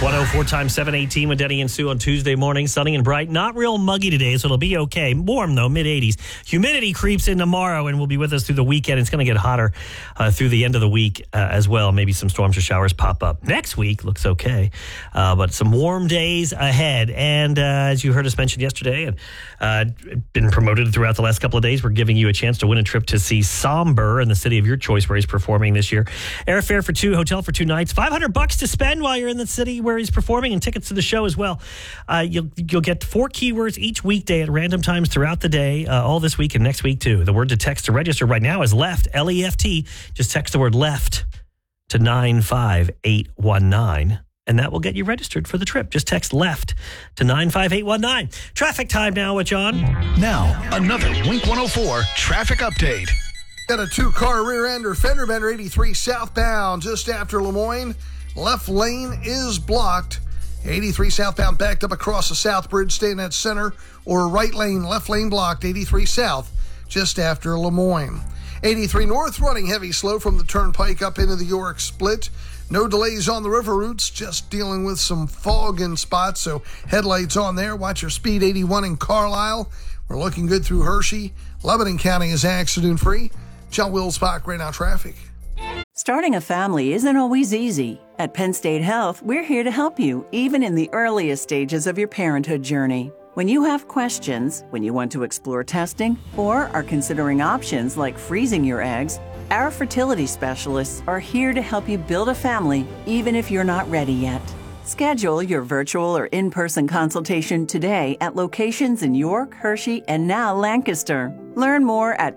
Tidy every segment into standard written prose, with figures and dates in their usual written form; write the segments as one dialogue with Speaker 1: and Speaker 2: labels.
Speaker 1: 104 times 718 with Denny and Sue on Tuesday morning. Sunny and bright. Not real muggy today, so it'll be okay. Warm, though, mid-80s. Humidity creeps in tomorrow and will be with us through the weekend. It's going to get hotter through the end of the week as well. Maybe some storms or showers pop up. Next week looks okay, but some warm days ahead. And as you heard us mention yesterday, and been promoted throughout the last couple of days, we're giving you a chance to win a trip to see Somber in the city of your choice where he's performing this year. Airfare for two, hotel for 2 nights, $500 to spend while you're in the city where he's performing, and tickets to the show as well. You'll get 4 keywords each weekday at random times throughout the day, all this week and next week too. The word to text to register right now is LEFT, L-E-F-T. Just text the word LEFT to 95819. And that will get you registered for the trip. Just text LEFT to 95819. Traffic time now with John.
Speaker 2: Now, another Wink 104 traffic update.
Speaker 3: Got a 2-car rear-ender fender bender 83 southbound just after Lemoyne. Left lane is blocked. 83 southbound backed up across the South Bridge. Stay in that center. Or right lane, left lane blocked. 83 south just after Lemoyne. 83 north running heavy slow from the turnpike up into the York split. No delays on the river routes, just dealing with some fog in spots, so headlights on there. Watch your speed. 81 in Carlisle. We're looking good through Hershey. Lebanon County is accident-free. John Wills Bach, right now traffic.
Speaker 4: Starting a family isn't always easy. At Penn State Health, we're here to help you, even in the earliest stages of your parenthood journey. When you have questions, when you want to explore testing, or are considering options like freezing your eggs, our fertility specialists are here to help you build a family, even if you're not ready yet. Schedule your virtual or in-person consultation today at locations in York, Hershey, and now Lancaster. Learn more at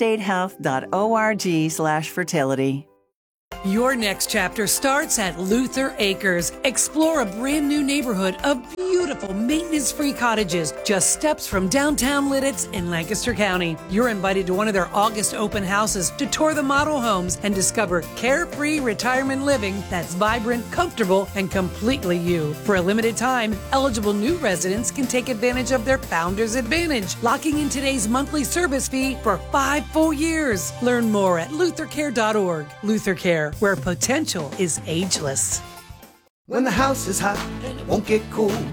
Speaker 4: pennstatehealth.org/fertility.
Speaker 5: Your next chapter starts at Luther Acres. Explore a brand new neighborhood of beautiful maintenance-free cottages just steps from downtown Lidditz in Lancaster County. You're invited to one of their August open houses to tour the model homes and discover carefree retirement living that's vibrant, comfortable, and completely you. For a limited time, eligible new residents can take advantage of their Founders Advantage, locking in today's monthly service fee for 5 full years. Learn more at luthercare.org. Luther Care, where potential is ageless.
Speaker 6: When the house is hot and it won't get cool,